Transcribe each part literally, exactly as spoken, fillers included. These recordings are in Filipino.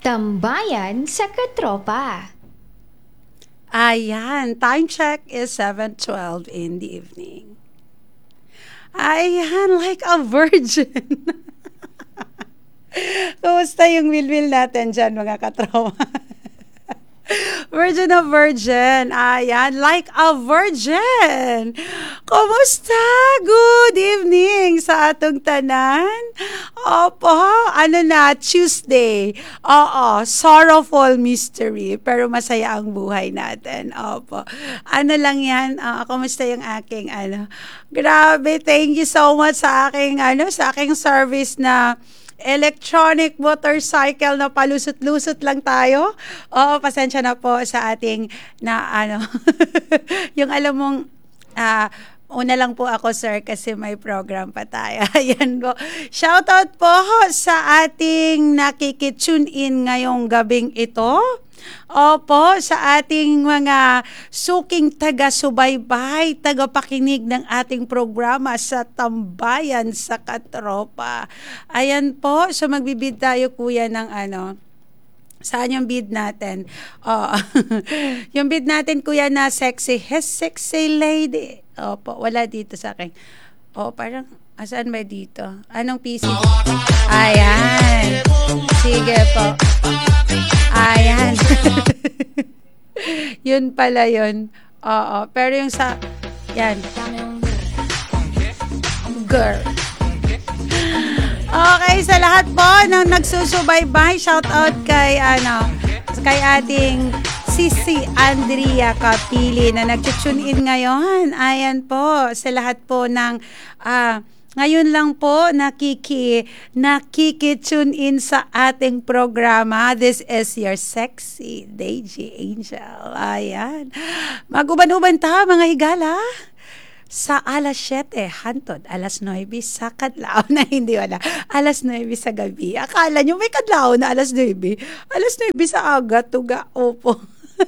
Tambayan sa katropa. Ayan, time check is seven twelve in the evening. Ayan, like a virgin. Kumusta yung wilwil natin dyan, mga katropa? Virgin of Virgin. Ayan, like a virgin. Kumusta? Good evening sa atong tanan. Opo, ano na, Tuesday. Oo, sorrowful mystery. Pero masaya ang buhay natin. Opo. Ano lang yan, uh, kumusta yung aking, ano, grabe, thank you so much sa aking, ano, sa aking service na electronic motorcycle na palusot-lusot lang tayo. Oo, pasensya na po sa ating na ano, yung alam mong uh, una lang po ako, sir, kasi may program pa tayo. Ayan po. Shoutout po sa ating nakikitune in ngayong gabing ito. Opo, sa ating mga suking taga-subaybay, tagapakinig ng ating programa sa Tambayan sa Katropa. Ayan po, so magbibid tayo kuya ng ano, saan yung bid natin? Oh, yung bid natin kuya na sexy, his sexy lady. Opo, wala dito sa akin. Oh, parang, asan ba dito? Anong P C? Ayan. Sige po. Ayan. Yun pala yun. Oo. Pero yung sa, yan. Girl. Okay, sa lahat po ng nagsusubaybay, shout out kay, ano, kay ating Sisi Andrea Kapili na nag-tune in ngayon. Ayan po, sa lahat po ng, ah, uh, ngayon lang po nakiki nakiki-tune in sa ating programa. This is your sexy D J Angel. Ayan. Maguban-uban ta mga higala. Sa alas siyete, hantod, alas nuwebe sa kadlaw na hindi wala. Alas nuwebe sa gabi. Akala nyo may kadlaw na alas nuwebe. Alas nuwebe sa aga, tuga, opo.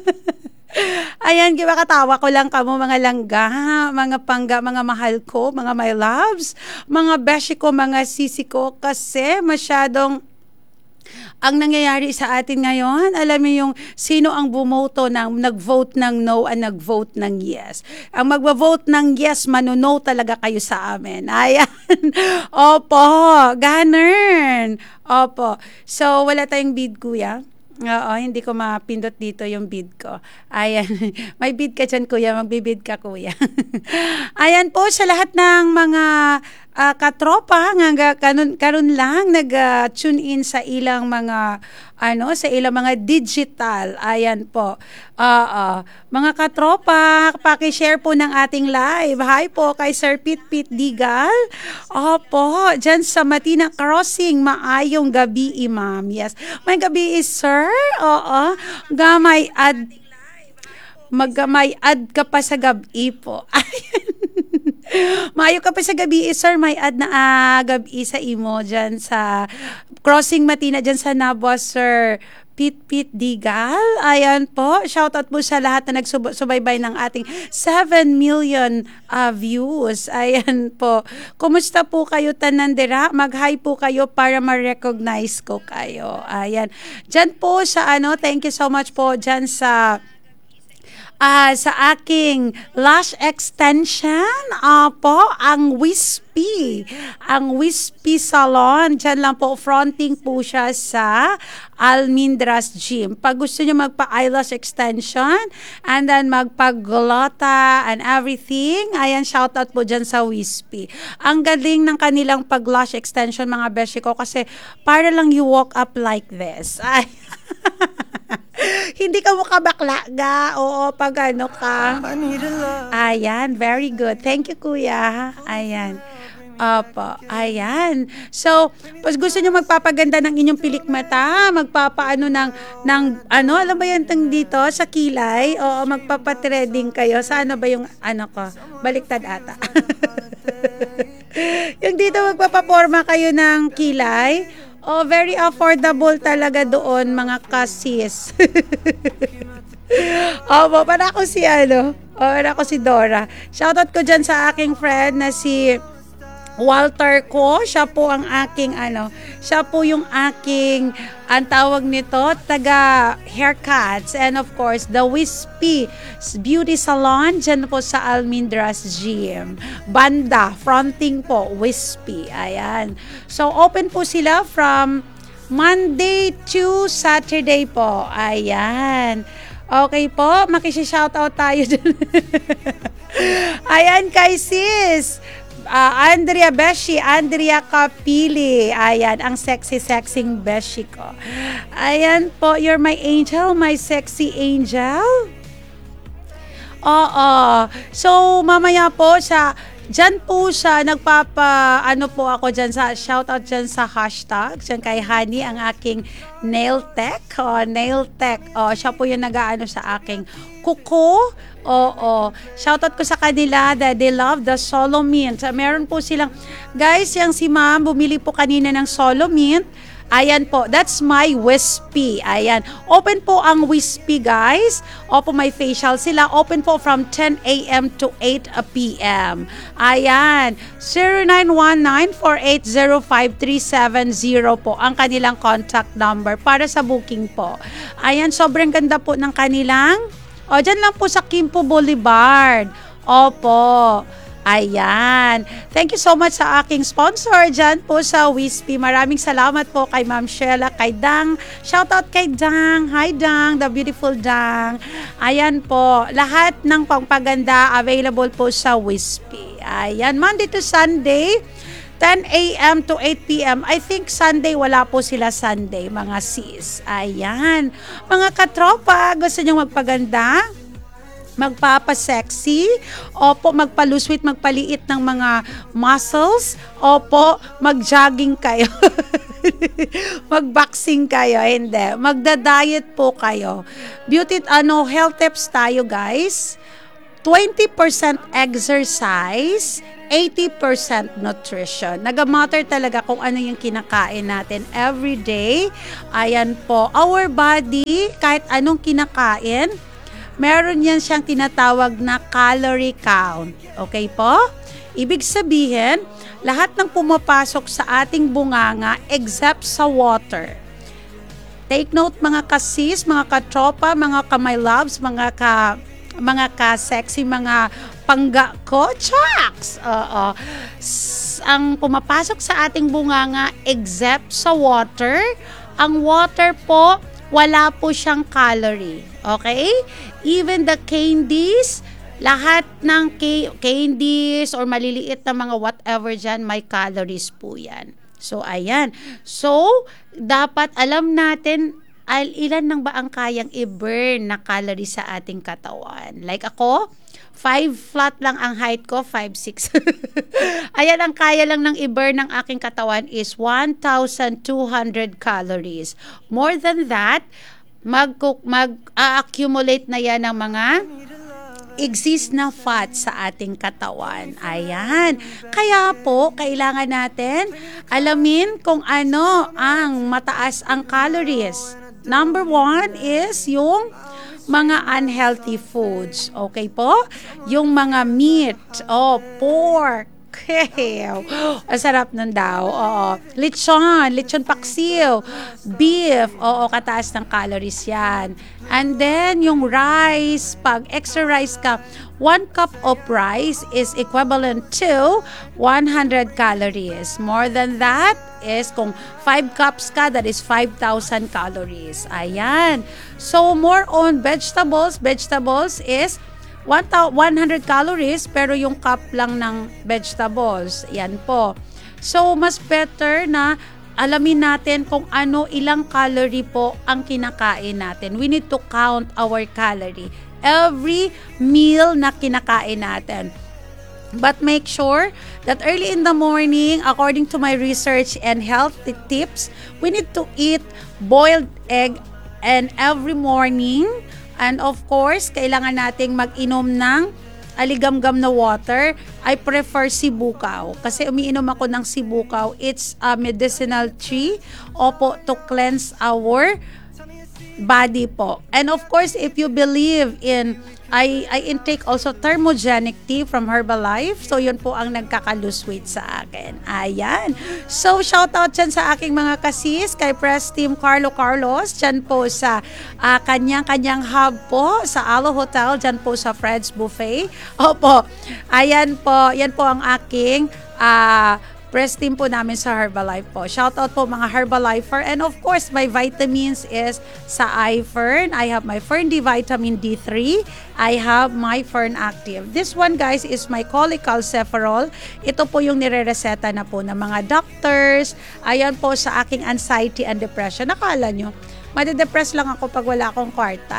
Ayan, katawa ko lang kamo mga langga, mga pangga, mga mahal ko, mga my loves, mga beshi ko, mga sisi ko, kasi masyadong ang nangyayari sa atin ngayon, alam mo yung sino ang bumoto ng nag-vote ng no at nag-vote ng yes. Ang magvo-vote ng yes, mano-no talaga kayo sa amin. Ayan. Opo, ganun. Opo. So, wala tayong bid, kuya. Oo, hindi ko mapindot dito yung bid ko. Ayan. May bid ka dyan, kuya. Magbibid ka, kuya. Ayan po sa lahat ng mga uh, katropa nga karon karon lang nag-tune uh, in sa ilang mga ano, sa ilang mga digital. Ayan po. Uh, uh, mga katropa, paki-share po ng ating live. Hi po kay Sir Pit Pit Digal. Opo, dyan sa Matina Crossing. Maayong gabi, Imam. Yes. May gabi is sir. Oo. Gamay ad maggamay ad ka pa sa gabi po. Ayan. Maayo ka pa sa gabi, sir. May ad na uh, gabi sa imo dyan sa Crossing Matina, dyan sa Nabwa, sir. Pit Pit Digal. Ayan po. Shoutout po sa lahat na nagsubaybay ng ating seven million uh, views. Ayan po. Kumusta po kayo tanandira? Mag-hi po kayo para ma-recognize ko kayo. Ayan. Dyan po sa ano, thank you so much po dyan sa Uh, sa aking lash extension, uh, po, ang Wispy. Ang Wispy Salon. Diyan lang po, fronting po siya sa Almindras Gym. Pag gusto nyo magpa-eyelash extension, and then magpa-glota and everything, ayan, shoutout po dyan sa Wispy. Ang galing ng kanilang pag-lash extension, mga beshi ko, kasi para lang you walk up like this. Ay. Hindi ka mukha bakla ga. Oo, pag ano ka. Ayan, very good. Thank you, kuya. Ayan. Opo, ayan. So, pag gusto nyo magpapaganda ng inyong pilik mata, magpapaano ng, ng ano, alam ba yan tang dito, sa kilay? Oo, magpapatreading kayo. Sa ano ba yung, ano ko, baliktad ata. Yung dito, magpapaporma kayo ng kilay. Oh, very affordable talaga doon, mga kasis. Opo, para ako si ano, oh, para ako si Dora. Shoutout ko dyan sa aking friend na si Walter ko, siya po ang aking ano, siya po yung aking ang tawag nito, taga haircuts, and of course the Wispy Beauty Salon dyan po sa Almindras Gym. Banda, fronting po, Wispy. Ayan. So open po sila from Monday to Saturday po. Ayan. Okay po, makisi-shoutout tayo dyan. Ayan kay sis. Uh, Andrea Beshi, Andrea Kapili. Ayan, ang sexy-sexing Beshi ko. Ayan po, you're my angel, my sexy angel. Oo. So, mamaya po sa Diyan po siya, nagpapa, ano po ako dyan sa, shoutout dyan sa hashtag, dyan kay Honey, ang aking nail tech, oh, nail tech, oh, siya po yung nag-aano sa aking kuko, oo, shoutout ko sa kanila that they love the solo mint. Meron po silang, guys, yung si ma'am, bumili po kanina ng solo mint. Ayan po, that's my Wispy. Ayan. Open po ang Wispy, guys. Opo, may facial sila. Open po from ten a.m. to eight p.m. Ayan. zero nine one nine, four eight zero, five three seven zero po ang kanilang contact number para sa booking po. Ayan, sobrang ganda po ng kanilang. O, dyan lang po sa Kimpo Boulevard. Opo. Ayan. Thank you so much sa aking sponsor dyan po sa Wispy. Maraming salamat po kay Ma'am Sheila, kay Dang. Shoutout kay Dang. Hi Dang, the beautiful Dang. Ayan po. Lahat ng pangpaganda available po sa Wispy. Ayan. Monday to Sunday, ten a.m. to eight p.m. I think Sunday, wala po sila Sunday, mga sis. Ayan. Mga katropa, gusto nyo magpaganda? Magpapa-sexy, opo, magpaluswit, magpaliit ng mga muscles, opo, mag-jogging kayo, mag-boxing kayo, hindi, magda-diet po kayo. Beauty, ano, health tips tayo, guys. twenty percent exercise, eighty percent nutrition. Nag-matter talaga kung ano yung kinakain natin every day. Ayan po, our body, kahit anong kinakain, meron yan siyang tinatawag na calorie count. Okay po? Ibig sabihin, lahat ng pumapasok sa ating bunganga except sa water. Take note mga kasis, mga katropa, mga kamay loves, mga ka mga ka-sexy, mga pangga ko, chucks! Oo. Ang pumapasok sa ating bunganga except sa water, ang water po, wala po siyang calorie. Okay? Even the candies, lahat ng candies or maliliit na mga whatever dyan, may calories po yan. So, ayan. So, dapat alam natin al ilan nang ba ang kayang i-burn na calories sa ating katawan. Like ako, five flat lang ang height ko, five six. Ayan, ang kaya lang ng i-burn ng aking katawan is one thousand two hundred calories. More than that, mag-accumulate na yan ng mga exist na fat sa ating katawan. Ayan. Kaya po, kailangan natin alamin kung ano ang mataas ang calories. Number one is yung mga unhealthy foods. Okay po? Yung mga meat, oh, pork, ang sarap nun daw. Oo. Lechon, lechon paksiw, beef, oo, kataas ng calories yan. And then, yung rice, pag extra rice ka, one cup of rice is equivalent to one hundred calories. More than that is kung five cups ka, that is five thousand calories. Ayan. So, more on vegetables. Vegetables is one hundred calories, pero yung cup lang ng vegetables. Yan po. So, mas better na alamin natin kung ano, ilang calorie po ang kinakain natin. We need to count our calorie every meal na kinakain natin. But make sure that early in the morning, according to my research and health tips, we need to eat boiled egg and every morning. And of course, kailangan nating mag-inom ng aligamgam na water. I prefer sibukaw kasi umiinom ako ng sibukaw. It's a medicinal tree, opo, to cleanse our body po. And of course, if you believe in I, I intake also thermogenic tea from Herbalife. So, yun po ang nagkaka-lose weight sa akin. Ayan. So, shout out dyan sa aking mga kasis, kay Press Team Carlo Carlos, dyan po sa uh, kanyang-kanyang hub po, sa Alo Hotel, dyan po sa Fred's Buffet. Opo. Ayan po. Yan po ang aking uh, press team po namin sa Herbalife po. Shout out po mga Herbalifer. And of course, my vitamins is sa iFern. I have my Fern D Vitamin D three. I have my Fern Active. This one, guys, is my cholecalciferol. Ito po yung nire-reseta na po ng mga doctors. Ayan po sa aking anxiety and depression. Nakala nyo, madidepress lang ako pag wala akong kwarta.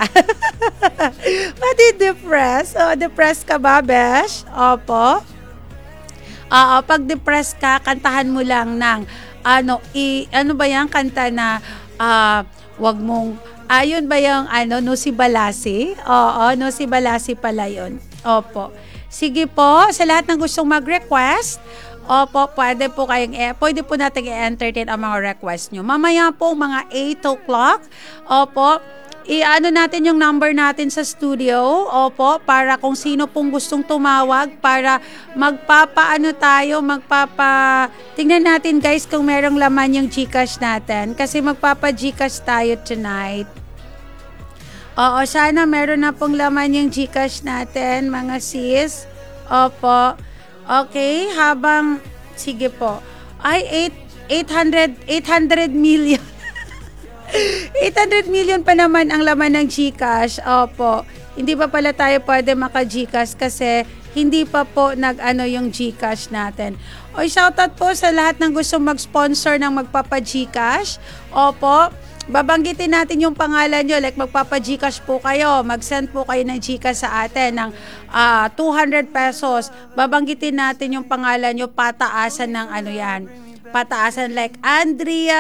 Madidepress? Oh, depressed ka ba, Besh? Opo. Uh, pag depressed ka, kantahan mo lang ng ano, i, ano ba yung kanta na uh, wag mong, ayun ba yung ano, no si Balasi? Oo, no si Balasi pala yun. Opo. Sige po, sa lahat ng gustong mag-request, opo, pwede po kayong, eh, pwede po natin i-entertain ang mga request nyo. Mamaya po, mga eight o'clock, opo, i-ano natin yung number natin sa studio, opo, para kung sino pong gustong tumawag, para magpapaano tayo, magpapa, tingnan natin guys kung merong laman yung Gcash natin, kasi magpapa-Gcash tayo tonight. Oo, sana meron na pong laman yung Gcash natin, mga sis. Opo. Okay, habang, sige po, ay, eight hundred million. eight hundred million pa naman ang laman ng Gcash. Opo. Hindi pa pala tayo pwede maka-Gcash kasi hindi pa po nag-ano yung Gcash natin. O, shoutout po sa lahat ng gustong mag-sponsor ng magpapa-Gcash. Opo. Babanggitin natin yung pangalan nyo. Like magpapa-Gcash po kayo. Mag-send po kayo ng Gcash sa atin ng uh, two hundred pesos. Babanggitin natin yung pangalan nyo. Pataasan ng ano yan. Pataasan like Andrea.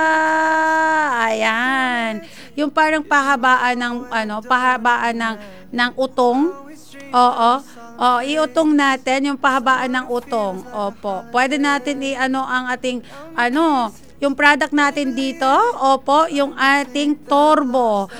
Ayan. Yung parang pahabaan ng ano, pahabaan ng ng utong. Oo. Oh, iutong natin yung pahabaan ng utong. Opo. Pwede natin i-ano ang ating ano, yung product natin dito. Opo, yung ating Torbo.